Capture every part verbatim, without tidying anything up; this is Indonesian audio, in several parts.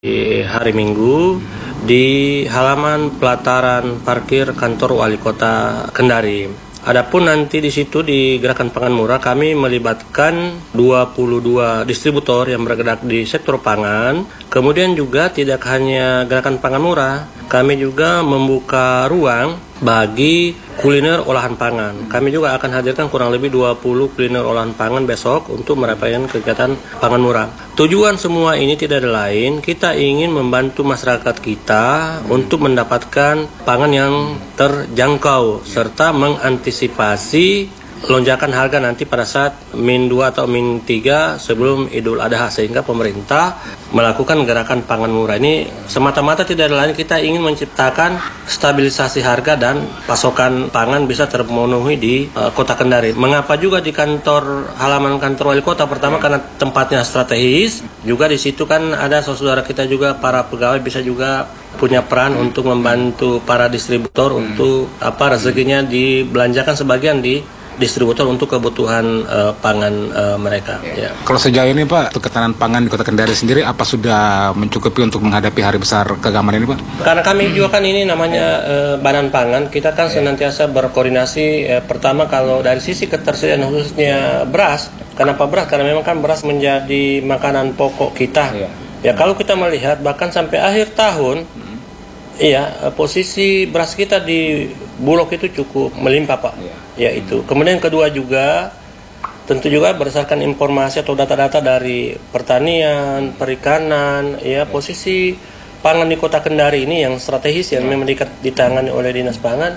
Di hari Minggu di halaman pelataran parkir kantor Wali Kota Kendari. Adapun nanti di situ di Gerakan Pangan Murah kami melibatkan dua puluh dua distributor yang bergerak di sektor pangan. Kemudian juga tidak hanya Gerakan Pangan Murah, kami juga membuka ruang bagi kuliner olahan pangan. Kami juga akan hadirkan kurang lebih dua puluh kuliner olahan pangan besok untuk merayakan kegiatan pangan murah. Tujuan semua ini tidak ada lain, kita ingin membantu masyarakat kita untuk mendapatkan pangan yang terjangkau serta mengantisipasi lonjakan harga nanti pada saat min dua atau min tiga sebelum Idul Adha, sehingga pemerintah melakukan gerakan pangan murah ini semata-mata tidak ada lain, kita ingin menciptakan stabilisasi harga dan pasokan pangan bisa terpenuhi di uh, Kota Kendari. Mengapa juga di kantor halaman kantor Wali Kota? Pertama karena tempatnya strategis, juga di situ kan ada saudara kita juga para pegawai bisa juga punya peran untuk membantu para distributor untuk apa rezekinya dibelanjakan sebagian di distributor untuk kebutuhan uh, pangan uh, mereka. Ya. Kalau sejauh ini Pak, untuk ketahanan pangan di Kota Kendari sendiri apa sudah mencukupi untuk menghadapi hari besar keagamaan ini Pak? Karena kami juga kan ini namanya uh, Badan Pangan, kita kan senantiasa berkoordinasi. Uh, pertama kalau dari sisi ketersediaan khususnya beras, kenapa beras? Karena memang kan beras menjadi makanan pokok kita. Ya, ya kalau kita melihat bahkan sampai akhir tahun, hmm. iya posisi beras kita di Bulog itu cukup melimpah Pak. Ya. Ya itu. Kemudian kedua juga tentu juga berdasarkan informasi atau data-data dari pertanian, perikanan, ya posisi pangan di Kota Kendari ini yang strategis yang memang ditangani oleh Dinas Pangan.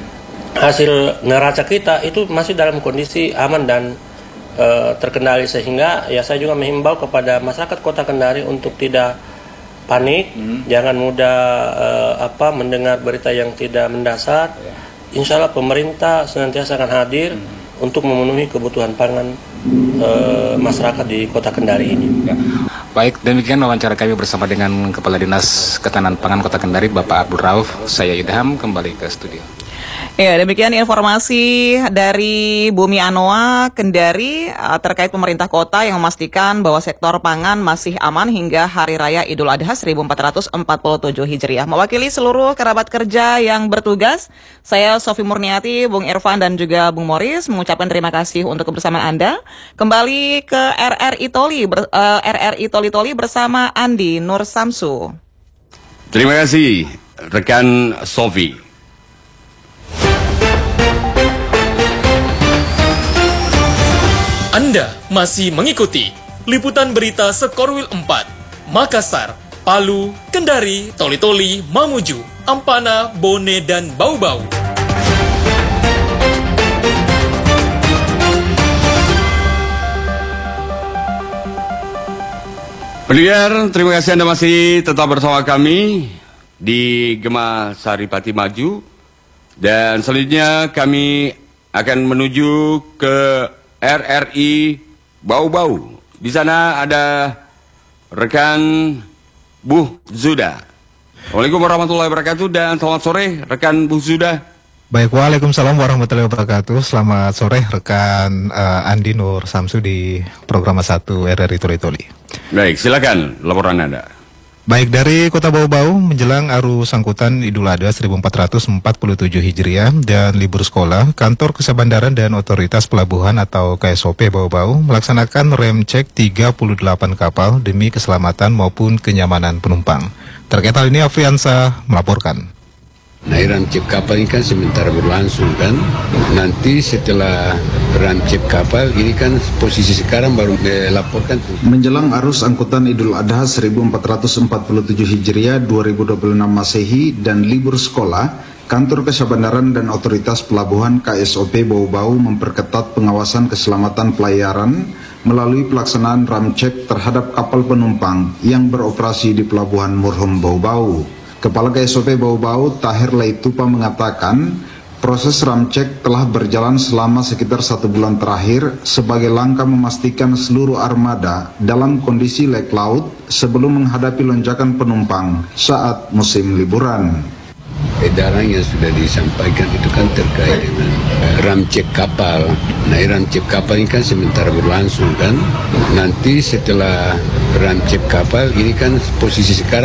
Hasil neraca kita itu masih dalam kondisi aman dan uh, terkendali, sehingga ya saya juga menghimbau kepada masyarakat Kota Kendari untuk tidak panik, hmm. jangan mudah uh, apa mendengar berita yang tidak mendasar. Ya. Insya Allah pemerintah senantiasa akan hadir hmm. untuk memenuhi kebutuhan pangan uh, masyarakat di Kota Kendari ini. Ya. Baik, demikian wawancara kami bersama dengan Kepala Dinas Ketahanan Pangan Kota Kendari, Bapak Abdul Rauf. Saya Idham, kembali ke studio. Ya, demikian informasi dari Bumi Anoa Kendari uh, terkait pemerintah kota yang memastikan bahwa sektor pangan masih aman hingga Hari Raya Idul Adha seribu empat ratus empat puluh tujuh Hijriah. Mewakili seluruh kerabat kerja yang bertugas, saya Sofi Murniati, Bung Irfan dan juga Bung Morris mengucapkan terima kasih untuk kebersamaan Anda. Kembali ke R R I Toli, ber, uh, R R I Toli Toli bersama Andi Nur Samsu. Terima kasih rekan Sofi. Anda masih mengikuti liputan berita Sekorwil empat, Makassar, Palu, Kendari, Toli-Toli, Mamuju, Ampana, Bone, dan Bau-Bau. Pendengar, terima kasih Anda masih tetap bersama kami di Gema Saripati Maju. Dan selanjutnya kami akan menuju ke R R I Bau-Bau. Di sana ada rekan Bu Zuda. Waalaikumsalam warahmatullahi wabarakatuh dan selamat sore rekan Bu Zuda. Baik, waalaikumsalam warahmatullahi wabarakatuh. Selamat sore rekan uh, Andi Nur Samsu di program satu R R I Toli-Toli. Baik, silakan laporan Anda. Baik, dari Kota Bau-Bau menjelang arus angkutan Idul Adha seribu empat ratus empat puluh tujuh Hijriah dan libur sekolah, Kantor Kesabandaran dan Otoritas Pelabuhan atau K S O P Bau-Bau melaksanakan rem cek tiga puluh delapan kapal demi keselamatan maupun kenyamanan penumpang. Terkait hal ini Afriansa melaporkan. Nah, rancip kapal ini kan sementara berlangsung kan. Nanti setelah rancip kapal ini kan posisi sekarang baru dilaporkan. Menjelang arus angkutan Idul Adha seribu empat ratus empat puluh tujuh Hijriah dua ribu dua puluh enam Masehi dan libur sekolah, Kantor Kesabandaran dan Otoritas Pelabuhan K S O P Bau-Bau memperketat pengawasan keselamatan pelayaran melalui pelaksanaan ramcek terhadap kapal penumpang yang beroperasi di Pelabuhan Murhum Bau-Bau. Kepala K S O P Bau-Bau Tahir Laitupa mengatakan proses ramcek telah berjalan selama sekitar satu bulan terakhir sebagai langkah memastikan seluruh armada dalam kondisi layak laut sebelum menghadapi lonjakan penumpang saat musim liburan. edaran yang sudah disampaikan itu kan terkait dengan uh, ram cek kapal. Nah, ram cek kapal ini kan sementara berlangsung kan. Nanti setelah ram cek kapal ini kan posisi sekarang